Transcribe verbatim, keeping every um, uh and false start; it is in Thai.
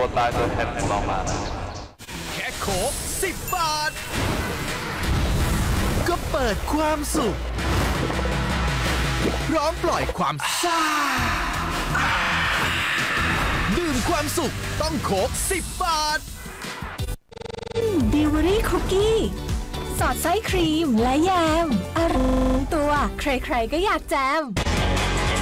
ตัวตายตัวแทนของเรามานะแค่โคกสิบบาทก็เปิดความสุขพร้อมปล่อยความซ่าดื่มความสุขต้องโคกสิบบาทบิวเบอรี่คุกกี้สอดไส้ครีมและแยมอร่อยตัวใครๆก็อยากแจม